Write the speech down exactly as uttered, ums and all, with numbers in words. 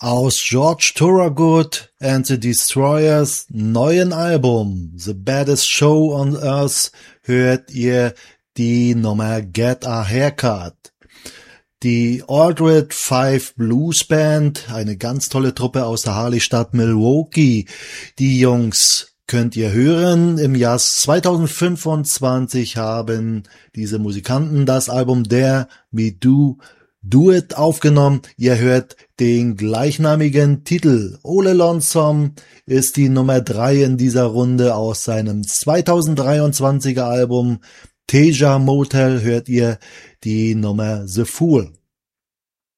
Aus George Thorogood and the Destroyers neuen Album The Baddest Show on Earth hört ihr die Nummer Get a Haircut. Die Aldred Five Blues Band, eine ganz tolle Truppe aus der Harley-Stadt Milwaukee. Die Jungs könnt ihr hören. Im Jahr zweitausendfünfundzwanzig haben diese Musikanten das Album Dare Me Do Do It aufgenommen. Ihr hört den gleichnamigen Titel. Ole Lonesome ist die Nummer drei in dieser Runde aus seinem zweitausenddreiundzwanziger Album Teja Motel hört ihr die Nummer The Fool.